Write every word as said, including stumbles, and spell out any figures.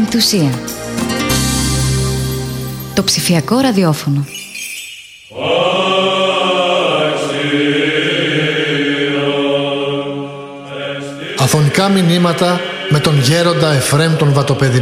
ενθουσία. Το ψηφιακό ραδιόφωνο. Αφωνικά μηνύματα με τον γέροντα Εφραίμ τον Βατοπεδη.